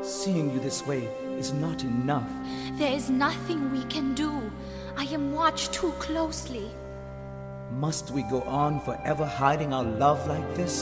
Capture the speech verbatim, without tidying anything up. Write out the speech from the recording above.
Seeing you this way is not enough. There is nothing we can do. I am watched too closely. Must we go on forever hiding our love like this?